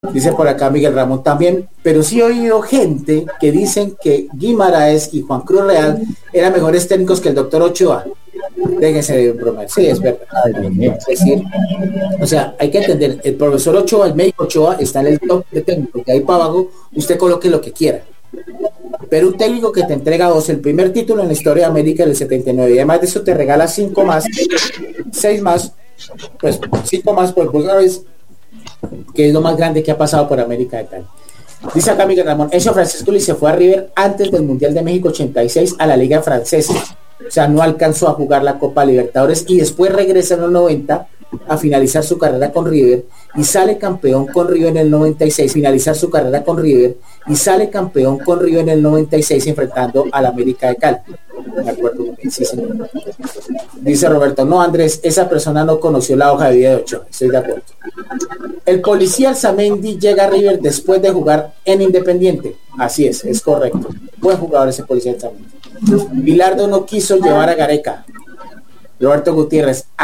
Dice por acá Miguel Ramón también, pero sí he oído gente que dicen que Guimaraes y Juan Cruz Real eran mejores técnicos que el doctor Ochoa. Déjense de bromar. Sí, es verdad. Es decir, o sea, hay que entender, el profesor Ochoa, el médico Ochoa, está en el top de técnico, que ahí para abajo usted coloque lo que quiera. Pero un técnico que te entrega el primer título en la historia de América del 79, y además de eso te regala 5 más, 6 más, pues 5 más, pues vos sabes que es lo más grande que ha pasado por América de Cali. Dice acá Miguel Ramón, Enzo Francisco se fue a River antes del Mundial de México 86 a la Liga Francesa. O sea, no alcanzó a jugar la Copa Libertadores y después regresa en los 90 a finalizar su carrera con River y sale campeón con River en el 96, finalizar su carrera con River y sale campeón con River en el 96 enfrentando al América de Cali. Me acuerdo muy bien, sí, señor. Dice Roberto, no Andrés, esa persona no conoció la hoja de vida de Ochoa. Estoy de acuerdo. El policía Alzamendi llega a River después de jugar en Independiente. Así es correcto. Buen jugador ese policía Alzamendi. Bilardo no quiso llevar a Gareca. Roberto Gutiérrez,